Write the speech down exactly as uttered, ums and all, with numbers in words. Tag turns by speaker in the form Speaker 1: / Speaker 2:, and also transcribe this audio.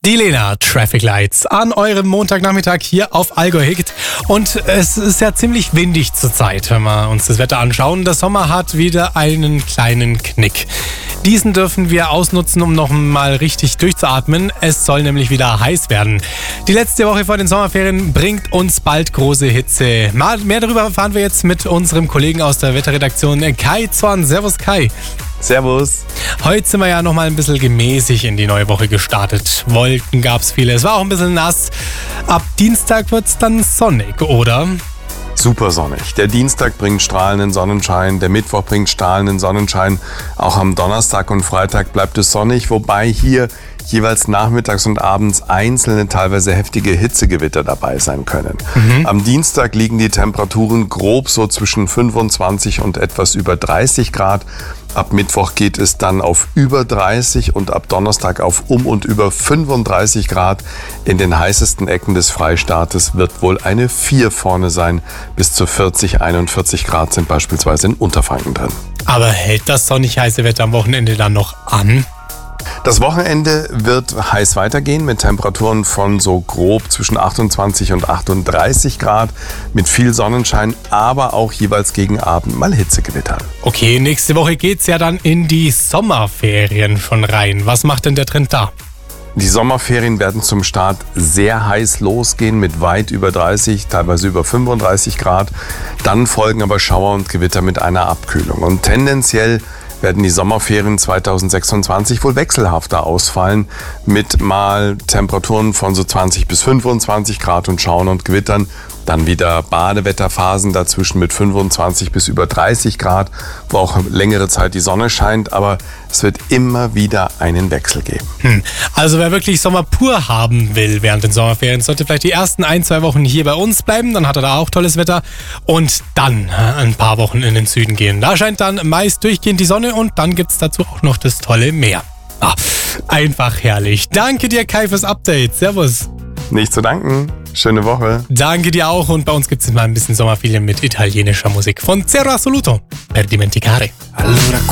Speaker 1: Die Lena, Traffic Lights, an eurem Montagnachmittag hier auf Allgäu Hit. Und es ist ja ziemlich windig zurzeit, wenn wir uns das Wetter anschauen. Der Sommer hat wieder einen kleinen Knick. Diesen dürfen wir ausnutzen, um noch mal richtig durchzuatmen. Es soll nämlich wieder heiß werden. Die letzte Woche vor den Sommerferien bringt uns bald große Hitze. Mal mehr darüber erfahren wir jetzt mit unserem Kollegen aus der Wetterredaktion, Kai Zorn. Servus Kai.
Speaker 2: Servus.
Speaker 1: Heute sind wir ja noch mal ein bisschen gemäßig in die neue Woche gestartet. Wolken gab es viele, es war auch ein bisschen nass. Ab Dienstag wird es dann sonnig, oder?
Speaker 2: Super sonnig. Der Dienstag bringt strahlenden Sonnenschein, der Mittwoch bringt strahlenden Sonnenschein. Auch am Donnerstag und Freitag bleibt es sonnig, wobei hier jeweils nachmittags und abends einzelne, teilweise heftige Hitzegewitter dabei sein können. Mhm. Am Dienstag liegen die Temperaturen grob so zwischen fünfundzwanzig und etwas über dreißig Grad. Ab Mittwoch geht es dann auf über dreißig und ab Donnerstag auf um und über fünfunddreißig Grad. In den heißesten Ecken des Freistaates wird wohl eine vier vorne sein. Bis zu vierzig, einundvierzig Grad sind beispielsweise in Unterfranken drin.
Speaker 1: Aber hält das sonnig heiße Wetter am Wochenende dann noch an?
Speaker 2: Das Wochenende wird heiß weitergehen mit Temperaturen von so grob zwischen achtundzwanzig und achtunddreißig Grad mit viel Sonnenschein, aber auch jeweils gegen Abend mal Hitzegewitter.
Speaker 1: Okay, nächste Woche geht's ja dann in die Sommerferien schon rein. Was macht denn der Trend da?
Speaker 2: Die Sommerferien werden zum Start sehr heiß losgehen mit weit über dreißig, teilweise über fünfunddreißig Grad. Dann folgen aber Schauer und Gewitter mit einer Abkühlung und tendenziell werden die Sommerferien zweitausendsechsundzwanzig wohl wechselhafter ausfallen mit mal Temperaturen von so zwanzig bis fünfundzwanzig Grad und Schauern und Gewittern. Dann wieder Badewetterphasen dazwischen mit fünfundzwanzig bis über dreißig Grad, wo auch längere Zeit die Sonne scheint. Aber es wird immer wieder einen Wechsel geben.
Speaker 1: Hm. Also wer wirklich Sommer pur haben will während den Sommerferien, sollte vielleicht die ersten ein, zwei Wochen hier bei uns bleiben. Dann hat er da auch tolles Wetter. Und dann ein paar Wochen in den Süden gehen. Da scheint dann meist durchgehend die Sonne und dann gibt es dazu auch noch das tolle Meer. Ah, einfach herrlich. Danke dir, Kai, fürs Update. Servus.
Speaker 2: Nicht zu danken. Schöne Woche.
Speaker 1: Danke dir auch und bei uns gibt es mal ein bisschen Sommerferien mit italienischer Musik von Zero Assoluto per dimenticare. Allora